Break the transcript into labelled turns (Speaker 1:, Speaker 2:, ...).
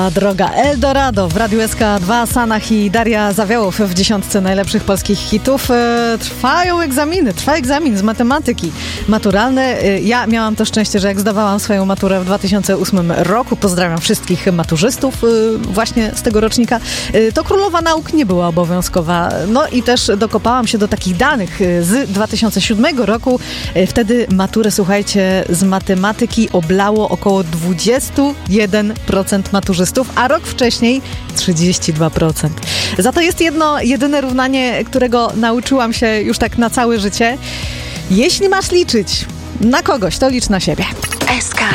Speaker 1: Droga Eldorado w Radiu SK2, Sanach i Daria Zawiałow w 10 najlepszych polskich hitów. Trwa egzamin z matematyki maturalny. Ja miałam to szczęście, że jak zdawałam swoją maturę w 2008 roku, pozdrawiam wszystkich maturzystów właśnie z tego rocznika, to królowa nauk nie była obowiązkowa. No i też dokopałam się do takich danych z 2007 roku. Wtedy maturę, słuchajcie, z matematyki oblało około 21% maturzystów, a rok wcześniej 32%. Za to jest jedno jedyne równanie, którego nauczyłam się już tak na całe życie. Jeśli masz liczyć na kogoś, to licz na siebie.
Speaker 2: SK